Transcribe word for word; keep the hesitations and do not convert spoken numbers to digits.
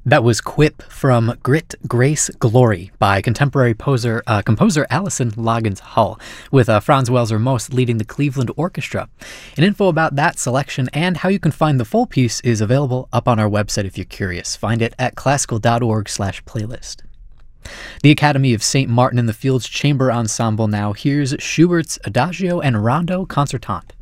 That was Quip from Grit, Grace, Glory by contemporary poser, uh, composer Alison Loggins Hull, with uh, Franz Welser Most leading the Cleveland Orchestra. And info about that selection and how you can find the full piece is available up on our website if you're curious. Find it at classical dot org slash playlist. The Academy of Saint Martin in the Fields Chamber Ensemble now hears Schubert's Adagio and Rondo Concertante.